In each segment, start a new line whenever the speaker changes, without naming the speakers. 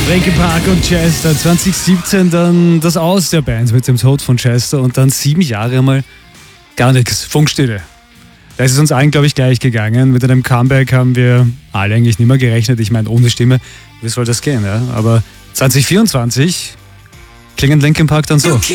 Linkin Park und Chester. 2017 dann das Aus der Band mit dem Tod von Chester und dann 7 Jahre mal gar nichts. Funkstille. Da ist es uns allen, glaube ich, gleich gegangen. Mit einem Comeback haben wir alle eigentlich nicht mehr gerechnet. Ich meine, ohne Stimme, wie soll das gehen? Ja? Aber 2024 klingen Linkin Park dann so.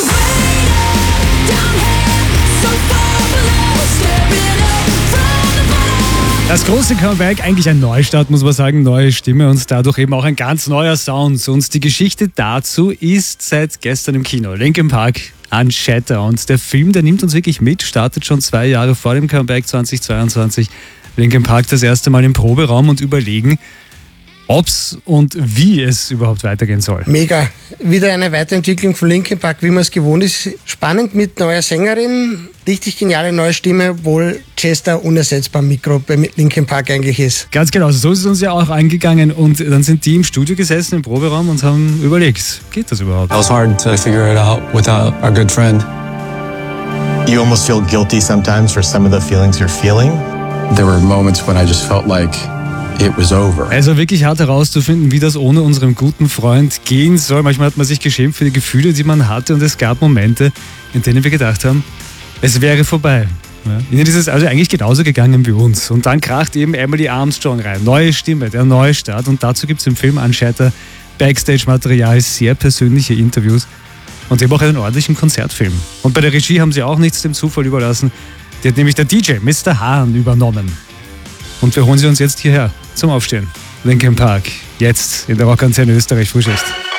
Das große Comeback, eigentlich ein Neustart, muss man sagen, neue Stimme und dadurch eben auch ein ganz neuer Sound. Und die Geschichte dazu ist seit gestern im Kino. Linkin Park Unshatter. Und der Film, der nimmt uns wirklich mit, startet schon 2 Jahre vor dem Comeback 2022. Linkin Park das erste Mal im Proberaum und überlegen, ob's und wie es überhaupt weitergehen soll.
Mega. Wieder eine Weiterentwicklung von Linkin Park, wie man es gewohnt ist. Spannend mit neuer Sängerin, richtig geniale neue Stimme, obwohl Chester unersetzbar am Mikro bei Linkin Park eigentlich ist.
Ganz genau, so ist es uns ja auch angegangen und dann sind die im Studio gesessen, im Proberaum und haben überlegt, geht das überhaupt?
It was hard to figure it out without our good friend.
You almost feel guilty sometimes for some of the feelings you're feeling.
There were moments when I just felt like it was over.
Also wirklich hart herauszufinden, wie das ohne unseren guten Freund gehen soll. Manchmal hat man sich geschämt für die Gefühle, die man hatte und es gab Momente, in denen wir gedacht haben, es wäre vorbei. Ja. Ihnen ist es also eigentlich genauso gegangen wie uns. Und dann kracht eben Emily Armstrong rein. Neue Stimme, der Neustart. Und dazu gibt es im Film Unshatter Backstage-Material, sehr persönliche Interviews und eben auch einen ordentlichen Konzertfilm. Und bei der Regie haben sie auch nichts dem Zufall überlassen. Die hat nämlich der DJ Mr. Hahn übernommen. Und wir holen sie uns jetzt hierher zum Aufstehen. Linkin Park, jetzt in der Rockantenne Österreich Frühschicht.